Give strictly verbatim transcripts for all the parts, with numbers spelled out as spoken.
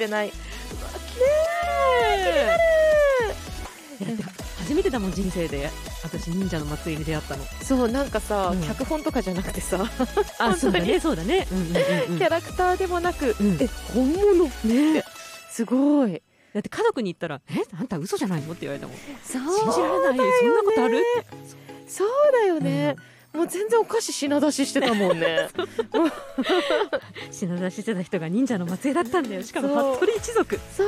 れない。ねえ、気になる。初めてだもん、人生で私忍者の祭りに出会ったの。 そう、なんかさ、 うん、 脚本とかじゃなくてさ、 あ、そうだね、そうだね、うんうんうんうん、 キャラクターでもなく、 うん、 え、本物ね、すごい。 だって家族に言ったら、え、あんた嘘じゃないのって言われたもん。 そう信じられない、そんなことあるって。 そうだよね、うん、もう全然お菓子品出ししてたもんね。 品出ししてた人が忍者の末裔だったんだよ。しかも服部一族。 そう、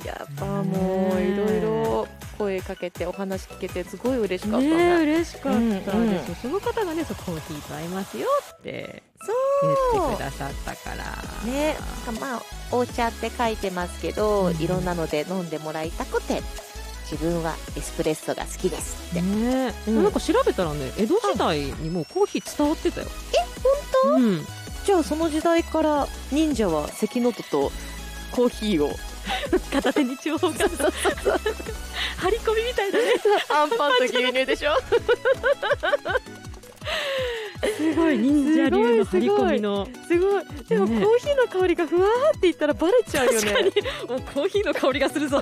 やっぱもういろいろ声かけてお話聞けてすごい嬉しかったね。 ね、嬉しかったです、うんうん、その方がね、そうコーヒーと合いますよって言ってくださったからね。まあお茶って書いてますけど、うん、いろんなので飲んでもらいたくて、自分はエスプレッソが好きですって、 ね、うん、なんか調べたらね、江戸時代にもうコーヒー伝わってたよ。 え、本当？うん、じゃあその時代から忍者は関の戸とコーヒーを片手に情報が張り込みみたいだね。 アンパンと牛乳でしょ。 すごい忍者流の張り込みの、 すごい。でも、ね、コーヒーの香りがふわーっていったらバレちゃうよね。 確かにもうコーヒーの香りがするぞ。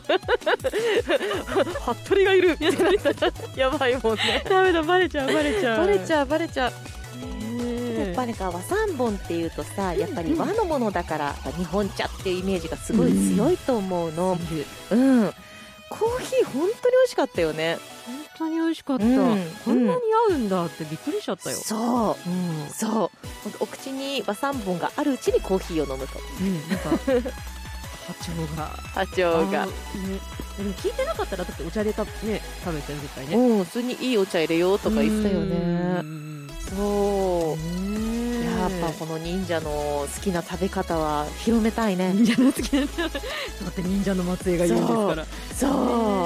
服部がいる。やばいもんね。 ダメだ、バレちゃうバレちゃうバレちゃうバレちゃう。やっぱりか和三盆っていうとさ、やっぱり和のものだから、うん、日本茶っていうイメージがすごい強いと思うの。うん、うん、コーヒー本当に美味しかったよね。 本当に美味しかった、うん、こんなに合うんだってびっくりしちゃったよ。 そう、うん、そう、お口に和三盆があるうちにコーヒーを飲むと、 うん、なんか波長が波長が、 ね、でも聞いてなかったらだってお茶でた、ね、食べてる絶対ね、 うん、普通にいいお茶入れようとか言ってたよね。そう、やっぱこの忍者の好きな食べ方は広めたいね。 忍者の好きなだって忍者の末裔が言うんですから。 そう、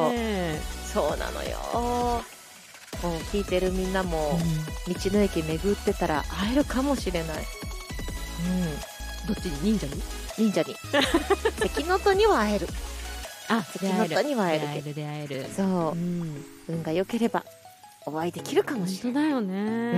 ね、そうなのよ。もう聞いてるみんなも、うん、道の駅巡ってたら会えるかもしれない。 うん、どっちに？忍者に？ 忍者に。関の戸には会える。 あ、 関の戸には会える。 出会える出会える。 そう、うん、運が良ければお会いできるかもしれない。 本当だよね。うん。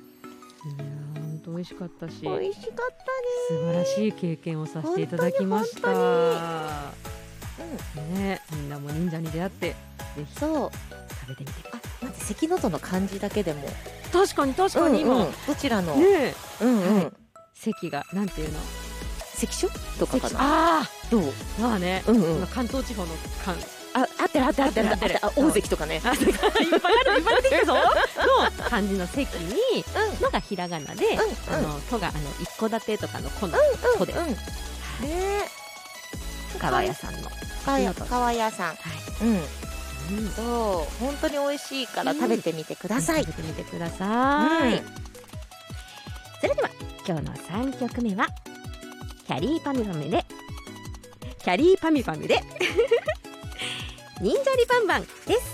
いや本当美味しかったし。 美味しかったね。 素晴らしい経験をさせていただきました。うん、ね、みんなも忍者に出会ってぜひそう食べてみてください。 あ、待って、関の戸の漢字だけでも確かに確かに今、 うんうん、どちらのね、 うんうん、はい、 関がなんていうの、 関所とかかな。 ああ、 どう？ まあね、うんうん、関東地方の関、 あ、合ってる合ってる合ってる合ってる、あ、大関とかね、 あ、いっぱいあるいっぱい出てきたぞの漢字の関に、うん、のがひらがなで、うん、あのとがあの一戸建てとかの子の子で、うんうんうん、ね、川屋さんの川屋さん、はい、うん、うん、そう本当に美味しいから食べてみてください、うん、 食べてみてください、うん、それでは今日のさんきょくめはキャリーパミュパミュでキャリーパミュパミュで忍者リバンバンです。